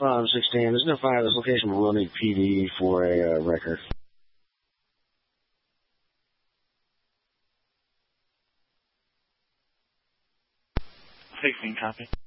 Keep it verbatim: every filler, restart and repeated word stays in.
Um, sixteen. There's no fire at this location, but we'll need P D for a uh, record. sixteen, copy.